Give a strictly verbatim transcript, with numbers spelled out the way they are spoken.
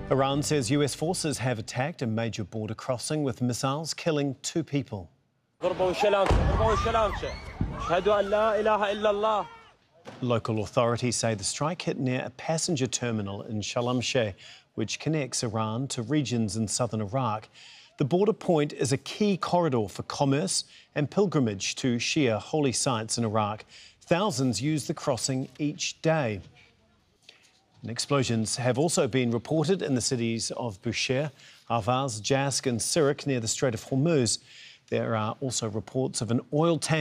Iran says U S forces have attacked a major border crossing with missiles, killing two people. Local authorities say the strike hit near a passenger terminal in Shalamsheh, which connects Iran to regions in southern Iraq. The border point is a key corridor for commerce and pilgrimage to Shia holy sites in Iraq. Thousands use the crossing each day. And explosions have also been reported in the cities of Bushehr, Ahvaz, Jask and Sirik near the Strait of Hormuz. There are also reports of an oil tank